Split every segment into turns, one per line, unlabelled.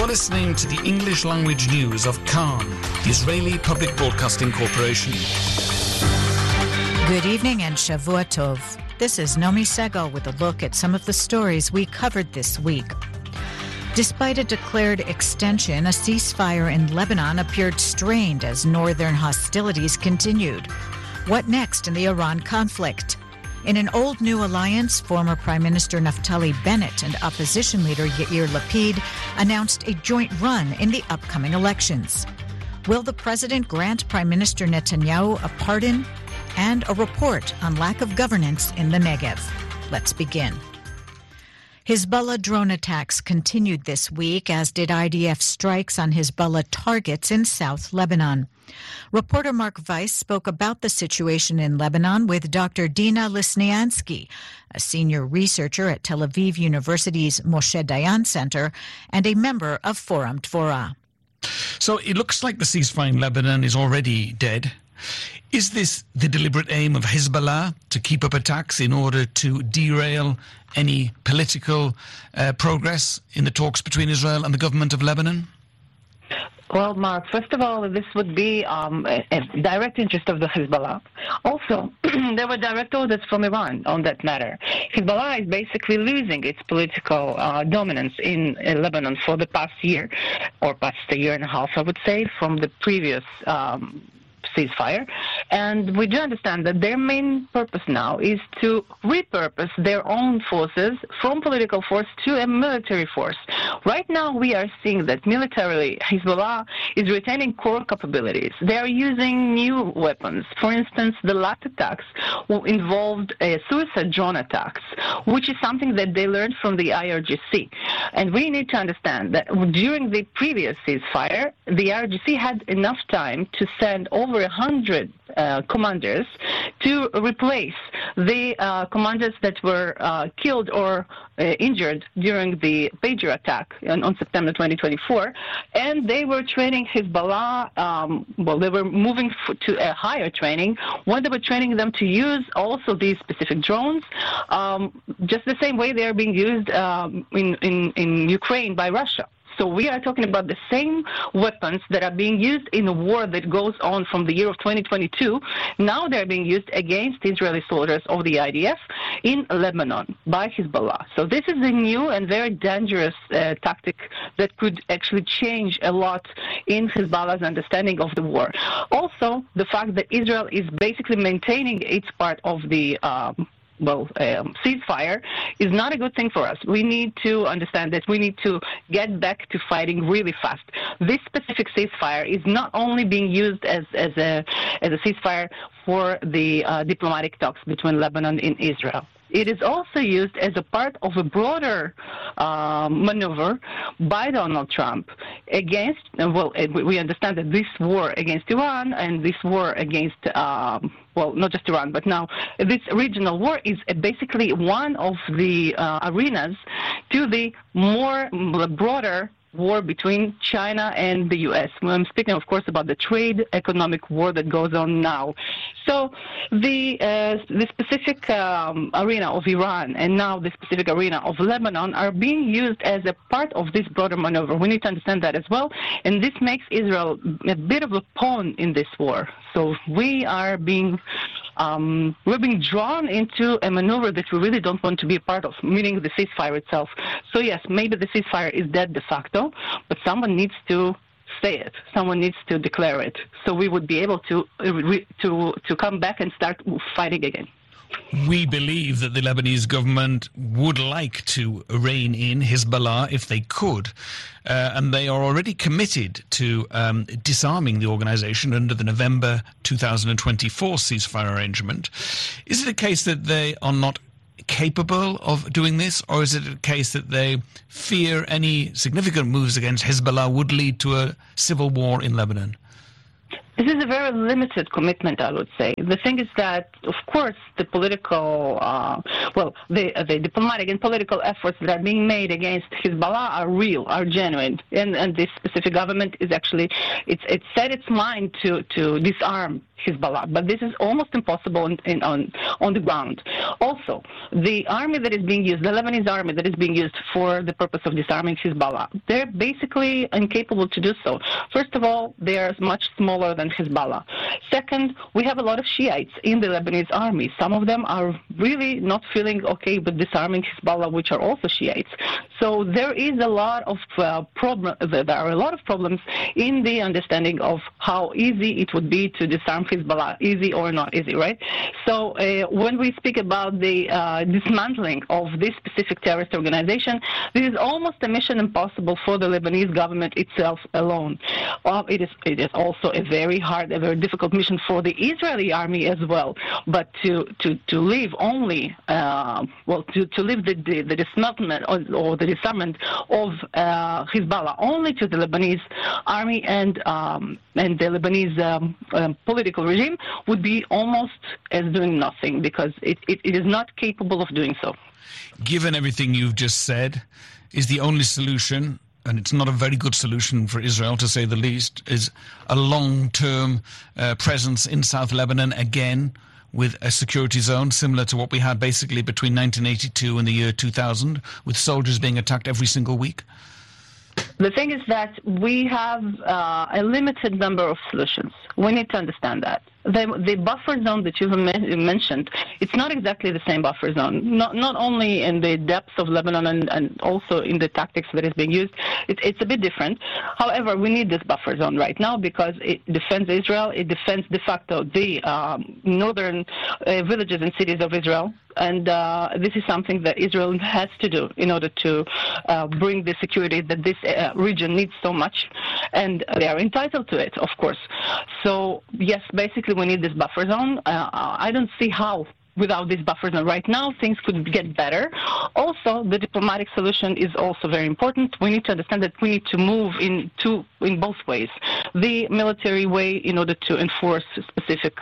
listening to the English language news of Khan, the Israeli Public Broadcasting Corporation.
Good evening and Shavua Tov. This is Nomi Segal with a look at some of the stories we covered this week. Despite a declared extension, a ceasefire in Lebanon appeared strained as northern hostilities continued. What next in the Iran conflict? In an old-new alliance, former Prime Minister Naftali Bennett and opposition leader Yair Lapid announced a joint run in the upcoming elections. Will the president grant Prime Minister Netanyahu a pardon? And a report on lack of governance in the Negev. Let's begin. Hezbollah drone attacks continued this week, as did IDF strikes on Hezbollah targets in South Lebanon. Reporter Mark Weiss spoke about the situation in Lebanon with Dr. Dina Lisniansky, a senior researcher at Tel Aviv University's Moshe Dayan Center and a member of Forum Dvorah.
So it looks like the ceasefire in Lebanon is already dead. Is this the deliberate aim of Hezbollah to keep up attacks in order to derail any political progress in the talks between Israel and the government of Lebanon?
Well, Mark, first of all, this would be a direct interest of the Hezbollah. Also, there were direct orders from Iran on that matter. Hezbollah is basically losing its political dominance in Lebanon for the past year, or past a year and a half, I would say, from the previous ceasefire. And we do understand that their main purpose now is to repurpose their own forces from political force to a military force. Right now, we are seeing that militarily, Hezbollah is retaining core capabilities. They are using new weapons. For instance, the last attacks involved suicide drone attacks, which is something that they learned from the IRGC. And we need to understand that during the previous ceasefire, the IRGC had enough time to send over 100 commanders to replace the commanders that were killed or injured during the Pager attack on September 2024, and they were training Hezbollah, they were moving to a higher training when they were training them to use also these specific drones, just the same way they are being used in Ukraine by Russia. So we are talking about the same weapons that are being used in a war that goes on from the year of 2022. Now they're being used against Israeli soldiers of the IDF in Lebanon by Hezbollah. So this is a new and very dangerous tactic that could actually change a lot in Hezbollah's understanding of the war. Also, the fact that Israel is basically maintaining its part of the ceasefire is not a good thing for us. We need to understand that we need to get back to fighting really fast. This specific ceasefire is not only being used as a ceasefire for the diplomatic talks between Lebanon and Israel. It is also used as a part of a broader maneuver by Donald Trump against, we understand that this war against Iran and this war against, not just Iran, but now this regional war is basically one of the arenas to the more broader war between China and the U.S. I'm speaking, of course, about the trade economic war that goes on now. So the specific arena of Iran and now the specific arena of Lebanon are being used as a part of this broader maneuver. We need to understand that as well. And this makes Israel a bit of a pawn in this war. So we are being drawn into a maneuver that we really don't want to be a part of, meaning the ceasefire itself. So yes, maybe the ceasefire is dead de facto, but someone needs to say it. Someone needs to declare it. So we would be able to come back and start fighting again.
We believe that the Lebanese government would like to rein in Hezbollah if they could, and they are already committed to disarming the organization under the November 2024 ceasefire arrangement. Is it a case that they are not capable of doing this, or is it a case that they fear any significant moves against Hezbollah would lead to a civil war in Lebanon?
This is a very limited commitment, I would say. The thing is that, of course, the political, the diplomatic and political efforts that are being made against Hezbollah are real, are genuine. And this specific government is actually, it's set its mind to disarm Hezbollah. But this is almost impossible on the ground. Also, the army that is being used, the Lebanese army that is being used for the purpose of disarming Hezbollah, they're basically incapable to do so. First of all, they are much smaller than Hezbollah. Second, we have a lot of Shiites in the Lebanese army. Some of them are really not feeling okay with disarming Hezbollah, which are also Shiites. So there is a lot of there are a lot of problems in the understanding of how easy it would be to disarm Hezbollah, easy or not easy, right? So when we speak about the dismantling of this specific terrorist organization, this is almost a mission impossible for the Lebanese government itself alone. It is also a very hard, a very difficult mission for the Israeli army as well. But to leave only, to leave the dismantlement or the disarmament of Hezbollah only to the Lebanese army and the Lebanese political regime would be almost as doing nothing, because it is not capable of doing so.
Given everything you've just said, is the only solution, and it's not a very good solution for Israel to say the least, is a long-term presence in South Lebanon again, with a security zone similar to what we had basically between 1982 and the year 2000, with soldiers being attacked every single week?
The thing is that we have a limited number of solutions. We need to understand that. The buffer zone that you've mentioned, it's not exactly the same buffer zone, not only in the depths of Lebanon and also in the tactics that is being used. It's a bit different. However, we need this buffer zone right now because it defends Israel. It defends de facto the northern villages and cities of Israel. And this is something that Israel has to do in order to bring the security that this region needs so much. And they are entitled to it, of course. So, yes, basically we need this buffer zone. I don't see how without this buffer zone right now things could get better. Also, the diplomatic solution is also very important. We need to understand that we need to move in both ways. The military way in order to enforce specific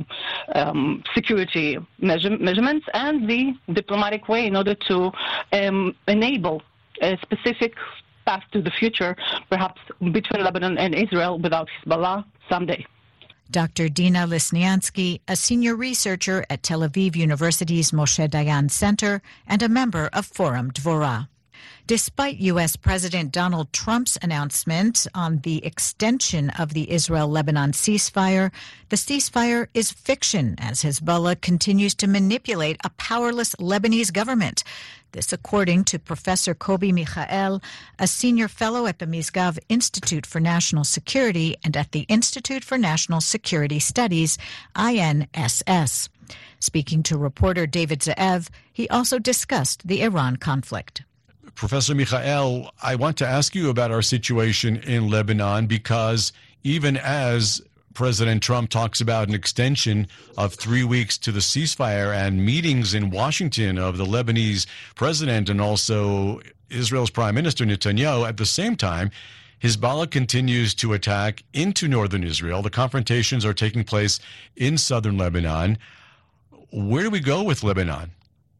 security measurements, and the diplomatic way in order to enable a specific path to the future, perhaps between Lebanon and Israel without Hezbollah someday.
Dr. Dina Lisniansky, a senior researcher at Tel Aviv University's Moshe Dayan Center and a member of Forum Dvorah. Despite U.S. President Donald Trump's announcement on the extension of the Israel-Lebanon ceasefire, the ceasefire is fiction as Hezbollah continues to manipulate a powerless Lebanese government. This according to Professor Kobi Michael, a senior fellow at the Misgav Institute for National Security and at the Institute for National Security Studies, INSS. Speaking to reporter David Ze'ev, he also discussed the Iran conflict.
Professor Michael, I want to ask you about our situation in Lebanon, because even as President Trump talks about an extension of 3 weeks to the ceasefire and meetings in Washington of the Lebanese president and also Israel's Prime Minister Netanyahu, at the same time, Hezbollah continues to attack into northern Israel. The confrontations are taking place in southern Lebanon. Where do we go with Lebanon?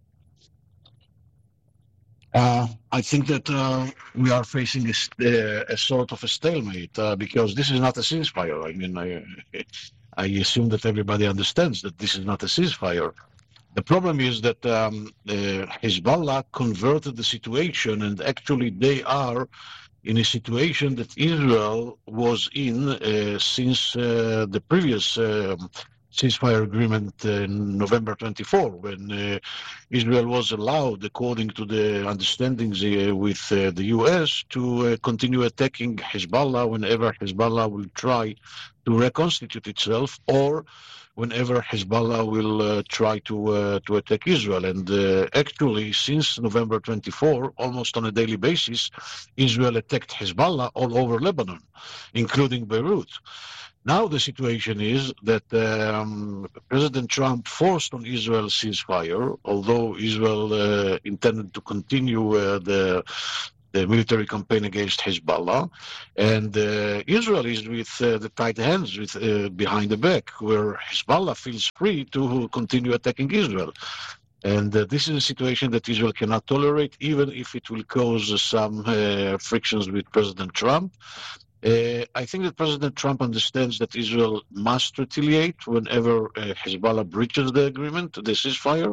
I think that we are facing a sort of a stalemate because this is not a ceasefire. I mean, I assume that everybody understands that this is not a ceasefire. The problem is that Hezbollah converted the situation, and actually they are in a situation that Israel was in since the previous ceasefire agreement in November 24, when Israel was allowed, according to the understandings with the U.S., to continue attacking Hezbollah whenever Hezbollah will try to reconstitute itself, or whenever Hezbollah will try to attack Israel. And actually, since November 24, almost on a daily basis, Israel attacked Hezbollah all over Lebanon, including Beirut. Now the situation is that President Trump forced on Israel ceasefire, although Israel intended to continue the military campaign against Hezbollah, and Israel is with the tight hands behind the back, where Hezbollah feels free to continue attacking Israel. And this is a situation that Israel cannot tolerate, even if it will cause some frictions with President Trump. I think that President Trump understands that Israel must retaliate whenever Hezbollah breaches the agreement, the ceasefire.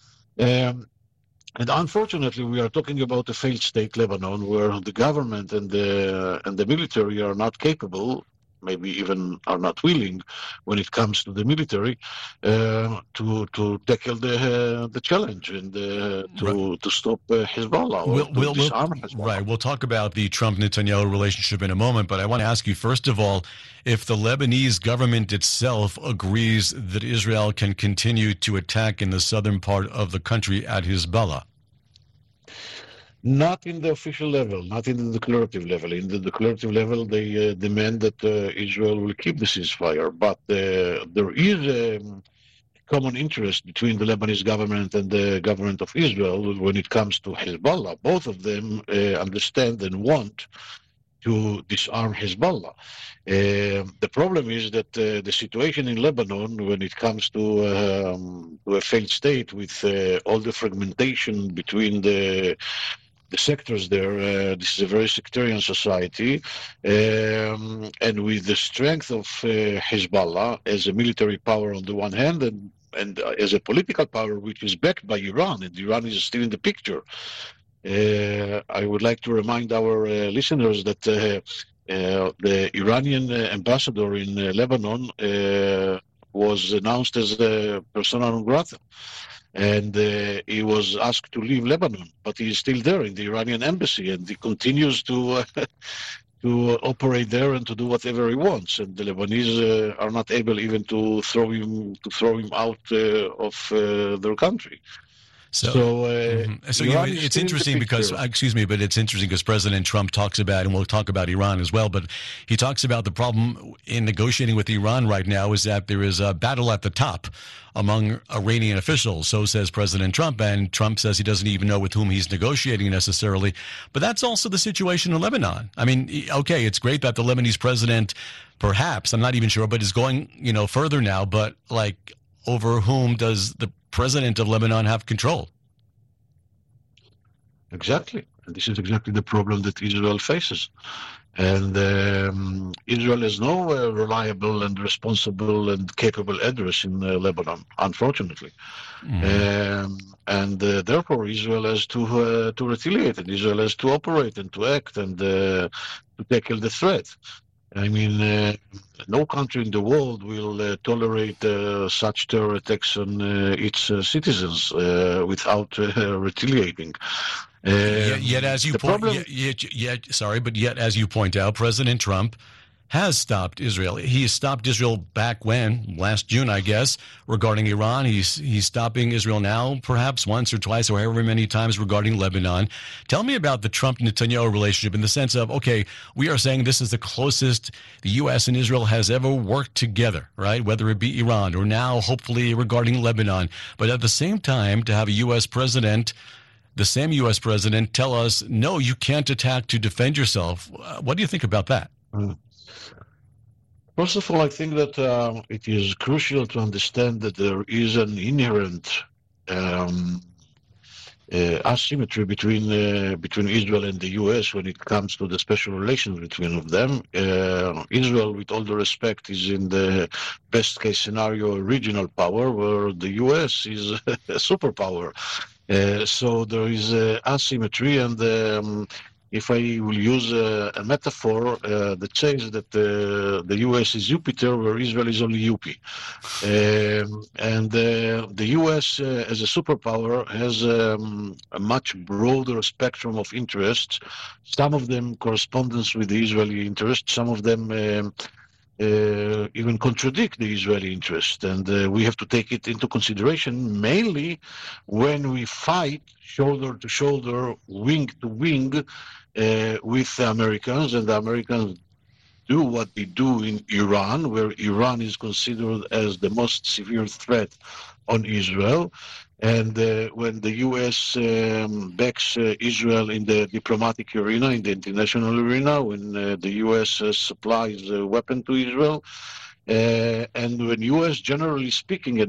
And unfortunately, we are talking about a failed state, Lebanon, where the government and the military are not capable, maybe even are not willing, when it comes to the military, to tackle the challenge and to stop Hezbollah or disarm Hezbollah.
Right. We'll talk about the Trump-Netanyahu relationship in a moment, but I want to ask you, first of all, if the Lebanese government itself agrees that Israel can continue to attack in the southern part of the country at Hezbollah.
Not in the official level, not in the declarative level. In the declarative level, they demand that Israel will keep the ceasefire. But there is a common interest between the Lebanese government and the government of Israel when it comes to Hezbollah. Both of them understand and want to disarm Hezbollah. The problem is that the situation in Lebanon, when it comes to a failed state with all the fragmentation between the sectors there, this is a very sectarian society, and with the strength of Hezbollah as a military power on the one hand, and as a political power which is backed by Iran, and Iran is still in the picture. I would like to remind our listeners that the Iranian ambassador in Lebanon was announced as a persona non grata. And he was asked to leave Lebanon, but he is still there in the Iranian embassy, and he continues to operate there and to do whatever he wants. And the Lebanese are not able even to throw him out of their country.
It's interesting because, but it's interesting because President Trump talks about, and we'll talk about Iran as well, but he talks about the problem in negotiating with Iran right now is that there is a battle at the top among Iranian officials. So says President Trump, and Trump says he doesn't even know with whom he's negotiating necessarily. But that's also the situation in Lebanon. I mean, okay, it's great that the Lebanese president, perhaps, I'm not even sure, but is going, further now, but over whom does the president of Lebanon have control?
Exactly. And this is exactly the problem that Israel faces. And Israel has no reliable and responsible and capable address in Lebanon, unfortunately. And therefore, Israel has to retaliate, and Israel has to operate and to act and to tackle the threat. I mean, no country in the world will tolerate such terror attacks on its citizens without retaliating.
Yet, as you point out, President Trump has stopped Israel. He stopped Israel back when, last June, I guess, regarding Iran. He's stopping Israel now, perhaps once or twice or however many times regarding Lebanon. Tell me about the Trump-Netanyahu relationship in the sense of, okay, we are saying this is the closest the U.S. and Israel has ever worked together, right? Whether it be Iran or now, hopefully, regarding Lebanon. But at the same time, to have a U.S. president, the same U.S. president, tell us, no, you can't attack to defend yourself. What do you think about that?
First of all, I think that it is crucial to understand that there is an inherent asymmetry between Israel and the U.S. when it comes to the special relations between them. Israel, with all the respect, is in the best case scenario a regional power, where the U.S. is a superpower. So there is asymmetry, and if I will use a metaphor that says that the U.S. is Jupiter, where Israel is only UP. And the U.S. As a superpower has a much broader spectrum of interests, some of them correspondence with the Israeli interests, some of them even contradict the Israeli interest. And we have to take it into consideration, mainly when we fight shoulder to shoulder, wing to wing, with the Americans, and the Americans do what they do in Iran, where Iran is considered as the most severe threat on Israel. And when the U.S. backs Israel in the diplomatic arena, in the international arena, when the U.S. supplies a weapon to Israel, and when U.S., generally speaking, and